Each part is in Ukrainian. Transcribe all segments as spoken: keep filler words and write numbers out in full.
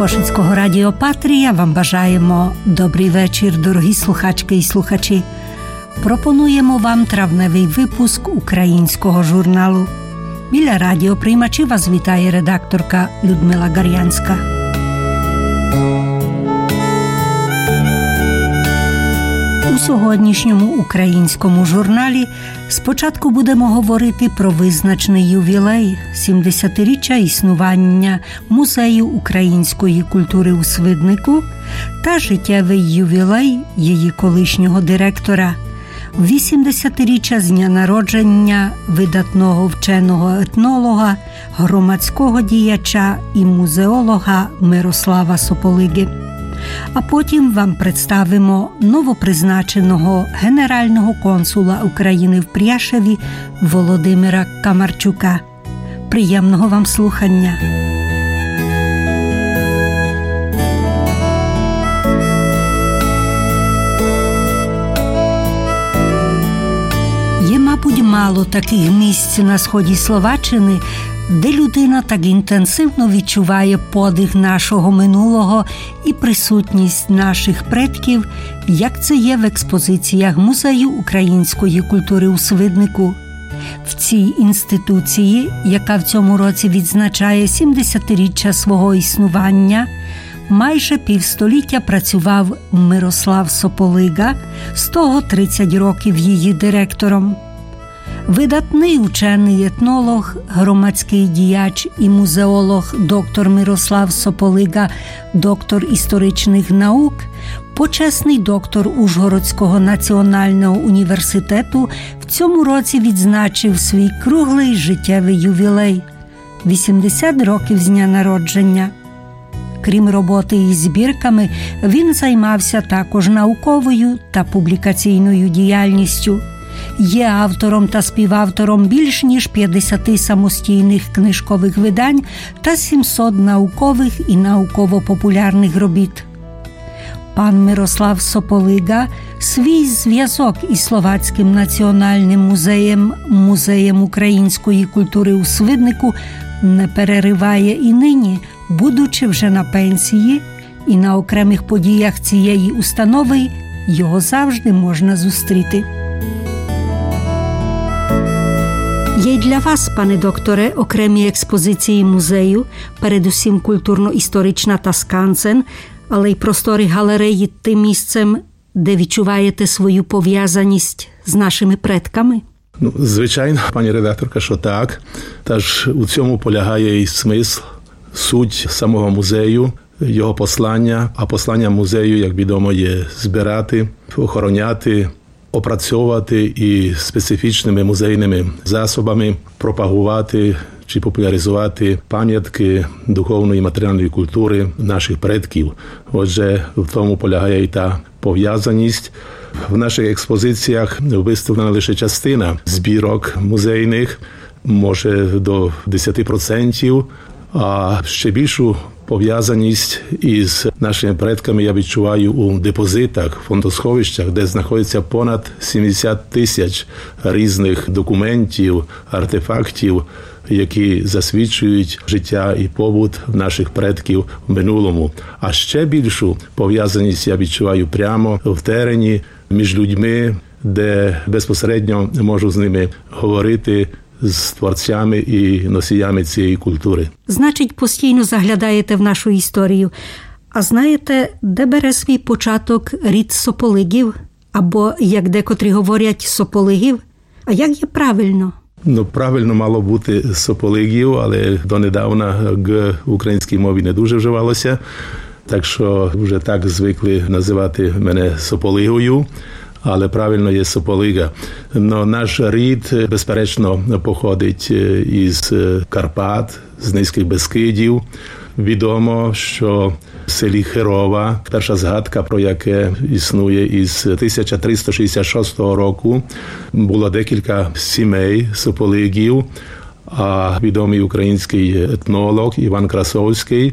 Кошицького радіо Патрія вам бажаємо добрий вечір, дорогі слухачки і слухачі. Пропонуємо вам травневий випуск українського журналу. Біля радіоприймачів вас вітає редакторка Людмила Гар'янська. У сьогоднішньому українському журналі спочатку будемо говорити про визначний ювілей – сімдесятиріччя існування Музею української культури у Свиднику та життєвий ювілей її колишнього директора – вісімдесятиріччя з дня народження видатного вченого-етнолога, громадського діяча і музеолога Мирослава Сополиги. А потім вам представимо новопризначеного генерального консула України в Пряшеві Володимира Камарчука. Приємного вам слухання! Є, мабуть, мало таких місць на сході Словаччини, де людина так інтенсивно відчуває подих нашого минулого і присутність наших предків, як це є в експозиціях Музею української культури у Свиднику. В цій інституції, яка в цьому році відзначає сімдесятиріччя свого існування, майже півстоліття працював Мирослав Сополига, з того тридцять років її директором. Видатний учений-етнолог, громадський діяч і музеолог доктор Мирослав Сополига, доктор історичних наук, почесний доктор Ужгородського національного університету в цьому році відзначив свій круглий життєвий ювілей – вісімдесят років з дня народження. Крім роботи із збірками, він займався також науковою та публікаційною діяльністю. Є автором та співавтором більш ніж п'ятдесят самостійних книжкових видань та сімсот наукових і науково-популярних робіт. Пан Мирослав Сополига свій зв'язок із Словацьким національним музеєм, Музеєм української культури у Свиднику не перериває і нині, будучи вже на пенсії, і на окремих подіях цієї установи його завжди можна зустріти. Є й для вас, пане докторе, окремі експозиції музею, передусім культурно-історична та скансен, але й простори галереї тим місцем, де відчуваєте свою пов'язаність з нашими предками? Ну, звичайно, пані редакторка, що так. Та ж у цьому полягає і смисл, суть самого музею, його послання. А послання музею, як відомо, є збирати, охороняти, опрацьовувати і специфічними музейними засобами пропагувати чи популяризувати пам'ятки духовної і матеріальної культури наших предків. Отже, в тому полягає і та пов'язаність. В наших експозиціях виставлена лише частина збірок музейних, може до десять відсотків, а ще більшу пов'язаність із нашими предками я відчуваю у депозитах, фондосховищах, де знаходиться понад сімдесят тисяч різних документів, артефактів, які засвідчують життя і побут наших предків в минулому. А ще більшу пов'язаність я відчуваю прямо в терені між людьми, де безпосередньо можу з ними говорити, з творцями і носіями цієї культури. Значить, постійно заглядаєте в нашу історію. А знаєте, де бере свій початок рід Сополигів? Або, як декотрі говорять, Сополигів? А як є правильно? Ну, правильно мало бути Сополигів, але донедавна г в українській мові не дуже вживалося. Так що вже так звикли називати мене Сополигою. Але правильно є Сополига. Но наш рід, безперечно, походить із Карпат, з Низьких Бескидів. Відомо, що в селі Хирова, перша згадка, про яке існує із тисяча триста шістдесят шостого року, було декілька сімей Сополигів, а відомий український етнолог Іван Красовський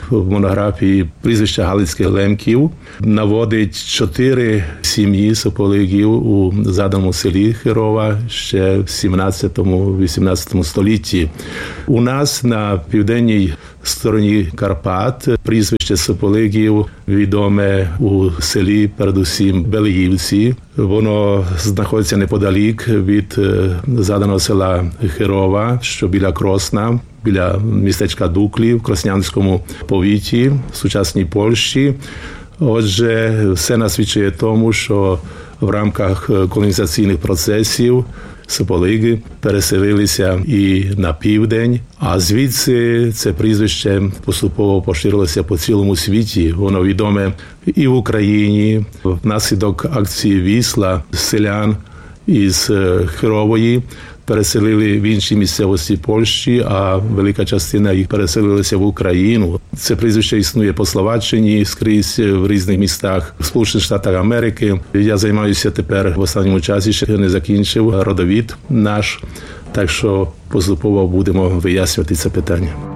в монографії прізвища Галицьких лемків наводить чотири сім'ї сополигів у заданому селі Хирова ще в сімнадцятому-вісімнадцятому столітті. У нас на південній стороні Карпат прізвище сополигів відоме у селі, передусім Белиївці. Воно знаходиться неподалік від заданого села Хирова, що біля Кросна, біля містечка Дуклі в Краснянському повіті, в сучасній Польщі. Отже, все насвідчує тому, що в рамках колонізаційних процесів сополиги переселилися і на південь, а звідси це прізвище поступово поширилося по цілому світі. Воно відоме і в Україні. Внаслідок акції «Вісла» селян із Хирової переселили в інші місцевості Польщі, а велика частина їх переселилася в Україну. Це прізвище існує по Словаччині, скрізь в різних містах в Сполучених Штатах Америки. Я займаюся тепер в останньому часі, ще не закінчив родовід наш, так що поступово будемо вияснювати це питання.